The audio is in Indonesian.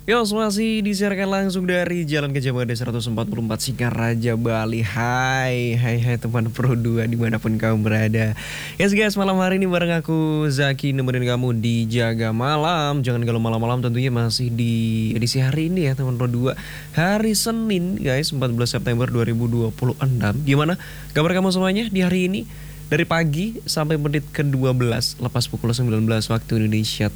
Yos, masih disiarkan langsung dari Jalan Gajah Mada 144 Singaraja, Bali. Hai teman Pro 2 dimanapun kamu berada. Yes guys, malam hari ini bareng aku Zaki nemenin kamu di Jaga Malam. Jangan galau malam-malam, tentunya masih di edisi hari ini ya teman Pro 2. Hari Senin guys, 14 September 2026. Gimana kabar kamu semuanya di hari ini? Dari pagi sampai menit ke-12 lepas pukul 19 waktu Indonesia